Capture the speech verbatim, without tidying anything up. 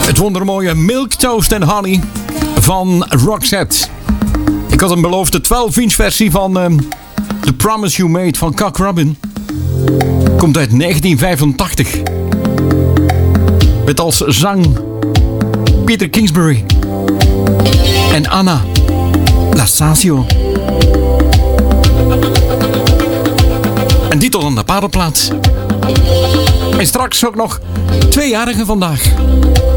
Het wondermooie Milk Toast and Honey van Roxette. Ik had hem beloofd, de twaalf inch versie van uh, The Promise You Made van Cock Robin. Komt uit negentien vijfentachtig. Met als zang Peter Kingsbury en Anna Lastasio. En die tot aan de padelplaats. En straks ook nog tweejarigen vandaag.